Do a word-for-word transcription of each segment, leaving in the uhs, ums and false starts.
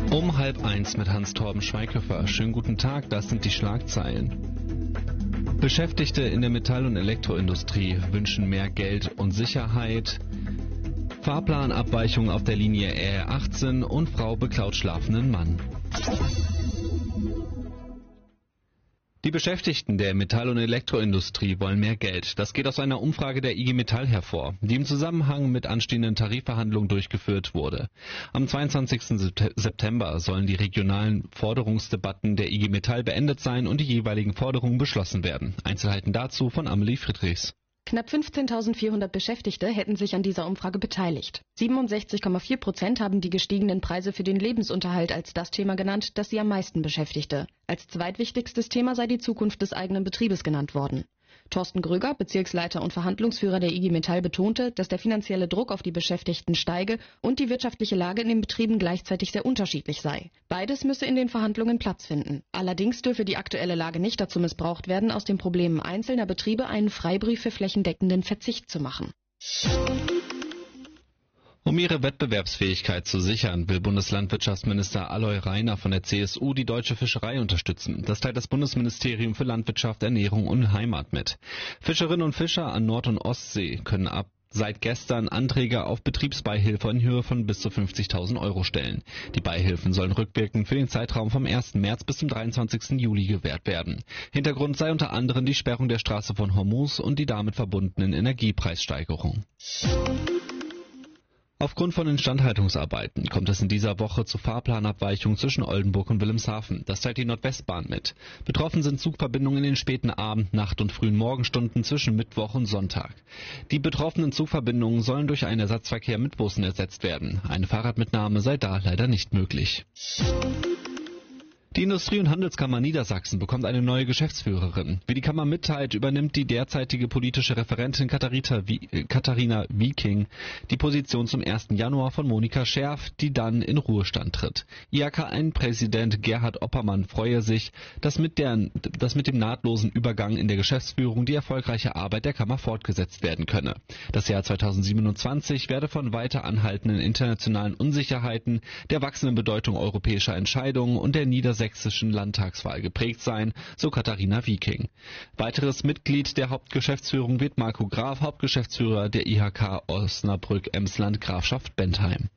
Um halb eins mit Hans-Torben Schweighöfer. Schönen guten Tag, das sind die Schlagzeilen. Beschäftigte in der Metall- und Elektroindustrie wünschen mehr Geld und Sicherheit. Fahrplanabweichung auf der Linie R achtzehn und Frau beklaut schlafenden Mann. Die Beschäftigten der Metall- und Elektroindustrie wollen mehr Geld. Das geht aus einer Umfrage der I G Metall hervor, die im Zusammenhang mit anstehenden Tarifverhandlungen durchgeführt wurde. Am zweiundzwanzigsten September sollen die regionalen Forderungsdebatten der I G Metall beendet sein und die jeweiligen Forderungen beschlossen werden. Einzelheiten dazu von Amelie Friedrichs. Knapp fünfzehntausendvierhundert Beschäftigte hätten sich an dieser Umfrage beteiligt. siebenundsechzig Komma vier Prozent haben die gestiegenen Preise für den Lebensunterhalt als das Thema genannt, das sie am meisten beschäftigte. Als zweitwichtigstes Thema sei die Zukunft des eigenen Betriebes genannt worden. Thorsten Gröger, Bezirksleiter und Verhandlungsführer der I G Metall, betonte, dass der finanzielle Druck auf die Beschäftigten steige und die wirtschaftliche Lage in den Betrieben gleichzeitig sehr unterschiedlich sei. Beides müsse in den Verhandlungen Platz finden. Allerdings dürfe die aktuelle Lage nicht dazu missbraucht werden, aus den Problemen einzelner Betriebe einen Freibrief für flächendeckenden Verzicht zu machen. Um ihre Wettbewerbsfähigkeit zu sichern, will Bundeslandwirtschaftsminister Aloy Rainer von der C S U die deutsche Fischerei unterstützen. Das teilt das Bundesministerium für Landwirtschaft, Ernährung und Heimat mit. Fischerinnen und Fischer an Nord- und Ostsee können ab seit gestern Anträge auf Betriebsbeihilfe in Höhe von bis zu fünfzigtausend Euro stellen. Die Beihilfen sollen rückwirkend für den Zeitraum vom ersten März bis zum dreiundzwanzigsten Juli gewährt werden. Hintergrund sei unter anderem die Sperrung der Straße von Hormuz und die damit verbundenen Energiepreissteigerungen. Aufgrund von Instandhaltungsarbeiten kommt es in dieser Woche zu Fahrplanabweichungen zwischen Oldenburg und Wilhelmshaven. Das teilt die Nordwestbahn mit. Betroffen sind Zugverbindungen in den späten Abend-, Nacht- und frühen Morgenstunden zwischen Mittwoch und Sonntag. Die betroffenen Zugverbindungen sollen durch einen Ersatzverkehr mit Bussen ersetzt werden. Eine Fahrradmitnahme sei da leider nicht möglich. Die Industrie- und Handelskammer Niedersachsen bekommt eine neue Geschäftsführerin. Wie die Kammer mitteilt, übernimmt die derzeitige politische Referentin Katharina, äh, Katharina Wieking die Position zum ersten Januar von Monika Scherf, die dann in Ruhestand tritt. I H K eins-Präsident Gerhard Oppermann freue sich, dass mit, der, dass mit dem nahtlosen Übergang in der Geschäftsführung die erfolgreiche Arbeit der Kammer fortgesetzt werden könne. Das Jahr zweitausendsiebenundzwanzig werde von weiter anhaltenden internationalen Unsicherheiten, der wachsenden Bedeutung europäischer Entscheidungen und der niedersächsischen sächsischen Landtagswahl geprägt sein, so Katharina Wieking. Weiteres Mitglied der Hauptgeschäftsführung wird Marco Graf, Hauptgeschäftsführer der I H K Osnabrück-Emsland Grafschaft Bentheim.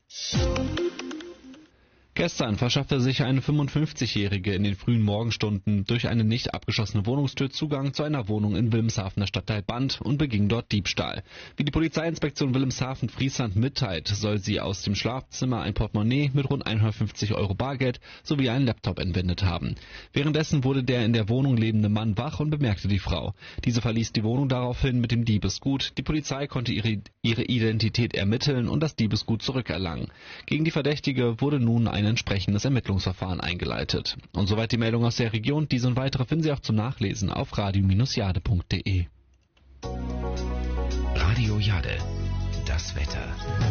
Gestern verschaffte sich eine fünfundfünfzigjährige in den frühen Morgenstunden durch eine nicht abgeschlossene Wohnungstür Zugang zu einer Wohnung in Wilhelmshavener Stadtteil Band und beging dort Diebstahl. Wie die Polizeiinspektion Wilhelmshaven-Friesland mitteilt, soll sie aus dem Schlafzimmer ein Portemonnaie mit rund hundertfünfzig Euro Bargeld sowie einen Laptop entwendet haben. Währenddessen wurde der in der Wohnung lebende Mann wach und bemerkte die Frau. Diese verließ die Wohnung daraufhin mit dem Diebesgut. Die Polizei konnte ihre, ihre Identität ermitteln und das Diebesgut zurückerlangen. Gegen die Verdächtige wurde nun ein entsprechendes Ermittlungsverfahren eingeleitet. Und soweit die Meldung aus der Region. Diese und weitere finden Sie auch zum Nachlesen auf radio jade punkt de. Radio Jade, das Wetter.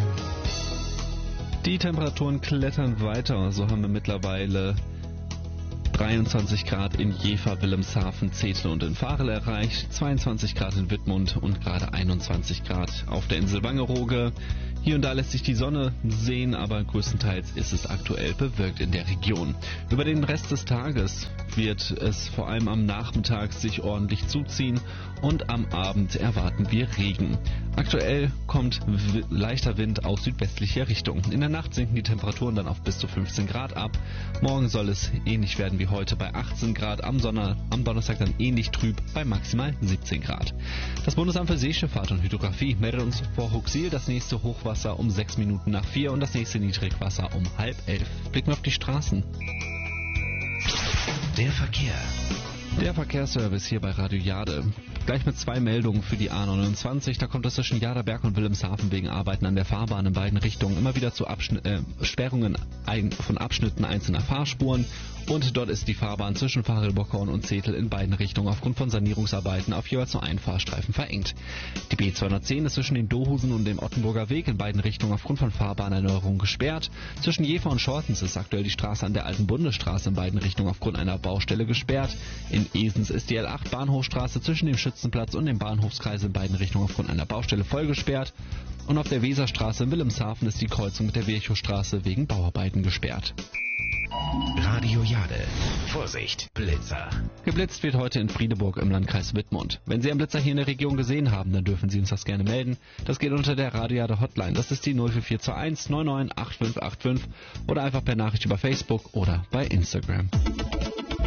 Die Temperaturen klettern weiter. So haben wir mittlerweile dreiundzwanzig Grad in Jever, Wilhelmshaven, Zetel und in Varel erreicht, zweiundzwanzig Grad in Wittmund und gerade einundzwanzig Grad auf der Insel Wangerooge. Hier und da lässt sich die Sonne sehen, aber größtenteils ist es aktuell bewölkt in der Region. Über den Rest des Tages wird es vor allem am Nachmittag sich ordentlich zuziehen und am Abend erwarten wir Regen. Aktuell kommt w- leichter Wind aus südwestlicher Richtung. In der Nacht sinken die Temperaturen dann auf bis zu fünfzehn Grad ab. Morgen soll es ähnlich werden wie heute bei achtzehn Grad, am, Sonne, am Donnerstag dann ähnlich trüb bei maximal siebzehn Grad. Das Bundesamt für Seeschifffahrt und Hydrographie meldet uns vor Huxil das nächste Hochwasser um sechs Minuten nach vier und das nächste Niedrigwasser um halb elf. Blicken wir auf die Straßen. Der Verkehr. Der Verkehrsservice hier bei Radio Jade. Gleich mit zwei Meldungen für die A neunundzwanzig. Da kommt es zwischen Jaderberg und Wilhelmshaven wegen Arbeiten an der Fahrbahn in beiden Richtungen immer wieder zu Abschn- äh, Sperrungen ein- von Abschnitten einzelner Fahrspuren. Und dort ist die Fahrbahn zwischen Varel-Bockhorn und Zetel in beiden Richtungen aufgrund von Sanierungsarbeiten auf jeweils nur einen Fahrstreifen verengt. Die B zweihundertzehn ist zwischen den Dohusen und dem Ottenburger Weg in beiden Richtungen aufgrund von Fahrbahnerneuerungen gesperrt. Zwischen Jever und Schortens ist aktuell die Straße an der alten Bundesstraße in beiden Richtungen aufgrund einer Baustelle gesperrt. In Esens ist die L acht Bahnhofstraße zwischen dem Schützenplatz und dem Bahnhofskreis in beiden Richtungen aufgrund einer Baustelle voll gesperrt. Und auf der Weserstraße in Wilhelmshaven ist die Kreuzung mit der Virchowstraße wegen Bauarbeiten gesperrt. Radio Jade. Vorsicht, Blitzer. Geblitzt wird heute in Friedeburg im Landkreis Wittmund. Wenn Sie einen Blitzer hier in der Region gesehen haben, dann dürfen Sie uns das gerne melden. Das geht unter der Radio Jade Hotline. Das ist die null vier vier zwei eins neun neun acht fünf acht fünf oder einfach per Nachricht über Facebook oder bei Instagram.